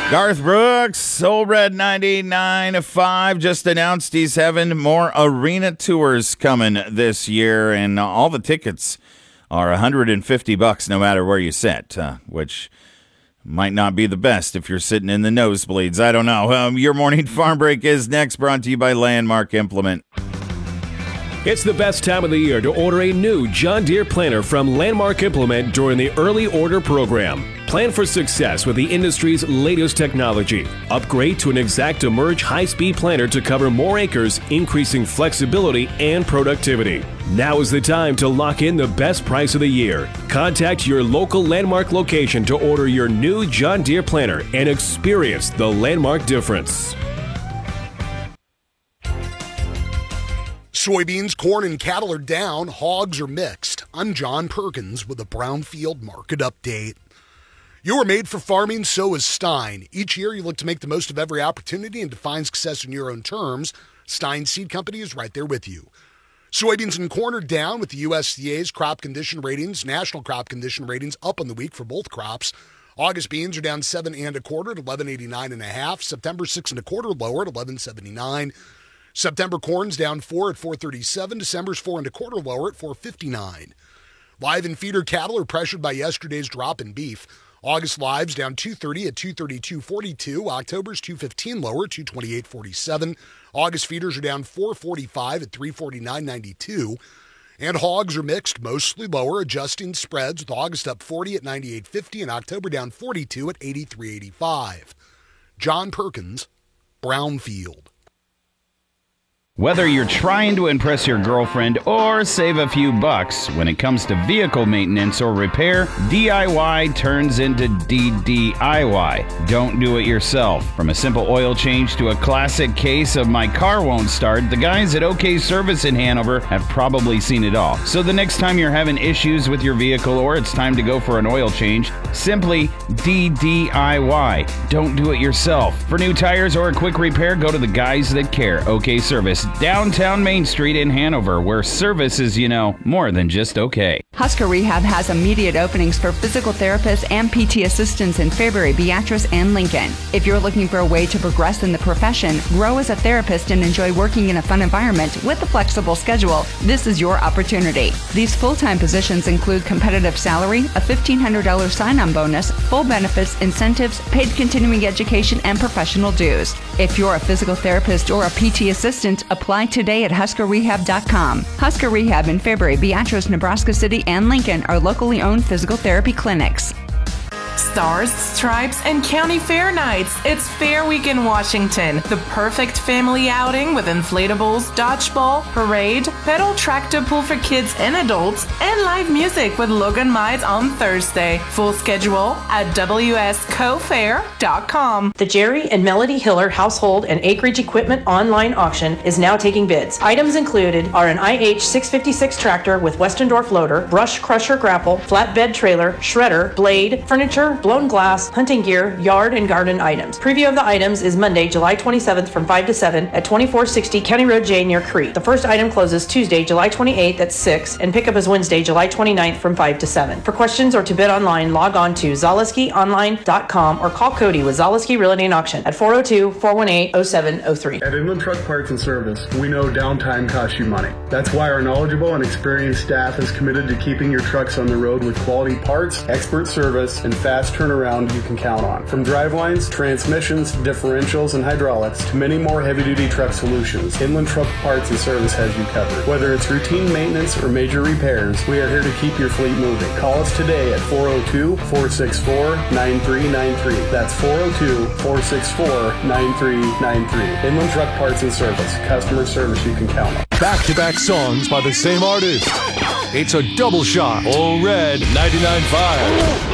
Garth Brooks, Old Red 99.5, just announced he's having more arena tours coming this year, and all the tickets are $150 no matter where you sit, which might not be the best if you're sitting in the nosebleeds. I don't know. Your morning farm break is next, brought to you by Landmark Implement. It's the best time of the year to order a new John Deere planter from Landmark Implement during the early order program. Plan for success with the industry's latest technology. Upgrade to an ExactEmerge high-speed planter to cover more acres, increasing flexibility and productivity. Now is the time to lock in the best price of the year. Contact your local Landmark location to order your new John Deere planter and experience the Landmark difference. Soybeans, corn, and cattle are down. Hogs are mixed. I'm John Perkins with a Brownfield Market Update. You are made for farming, so is Stein. Each year you look to make the most of every opportunity and define success in your own terms. Stein Seed Company is right there with you. Soybeans and corn are down with the USDA's crop condition ratings, national crop condition ratings up on the week for both crops. August beans are down 7 1/4 at 11.89 September 6 1/4 lower at 11.79. September corn's down 4 at 4.37. December's 4 1/4 lower at 4.59. Live and feeder cattle are pressured by yesterday's drop in beef. August lives down 2.30 at 2.32.42. October's 2.15 lower at 2.28.47. August feeders are down 4.45 at 3.49.92. And hogs are mixed, mostly lower, adjusting spreads with August up 40 at 98.50 and October down 42 at 83.85. John Perkins, Brownfield. Whether you're trying to impress your girlfriend or save a few bucks, when it comes to vehicle maintenance or repair, DIY turns into DDIY. Don't do it yourself. From a simple oil change to a classic case of my car won't start, the guys at OK Service in Hanover have probably seen it all. So the next time you're having issues with your vehicle or it's time to go for an oil change, simply DDIY. Don't do it yourself. For new tires or a quick repair, go to the guys that care. OK Service, downtown Main Street in Hanover, where service is, more than just okay. Husker Rehab has immediate openings for physical therapists and PT assistants in Fairbury, Beatrice, and Lincoln. If you're looking for a way to progress in the profession, grow as a therapist, and enjoy working in a fun environment with a flexible schedule, this is your opportunity. These full-time positions include competitive salary, a $1,500 sign-on bonus, full benefits, incentives, paid continuing education, and professional dues. If you're a physical therapist or a PT assistant, apply today at HuskerRehab.com. Husker Rehab in Fairbury, Beatrice, Nebraska City, and Lincoln are locally owned physical therapy clinics. Stars, Stripes, and County Fair Nights. It's Fair Week in Washington. The perfect family outing with inflatables, dodgeball, parade, pedal tractor pull for kids and adults, and live music with Logan Mize on Thursday. Full schedule at WSCoFair.com. The Jerry and Melody Hiller Household and Acreage Equipment online auction is now taking bids. Items included are an IH 656 tractor with Westendorf loader, brush crusher grapple, flatbed trailer, shredder, blade, furniture, blown glass, hunting gear, yard and garden items. Preview of the items is Monday, July 27th from 5 to 7 at 2460 County Road J near Crete. The first item closes Tuesday, July 28th at 6 and pickup is Wednesday, July 29th from 5 to 7. For questions or to bid online, log on to zaleski'online.com or call Cody with Zaleski Realty and Auction at 402-418-0703. At Inland Truck Parts and Service, we know downtime costs you money. That's why our knowledgeable and experienced staff is committed to keeping your trucks on the road with quality parts, expert service, and fast turnaround you can count on. From drivelines, transmissions, differentials, and hydraulics to many more heavy-duty truck solutions, Inland Truck Parts and Service has you covered. Whether it's routine maintenance or major repairs, we are here to keep your fleet moving. Call us today at 402-464-9393. That's 402-464-9393. Inland Truck Parts and Service. Customer service you can count on. Back-to-back songs by the same artist. It's a double shot. Old Red 99.5.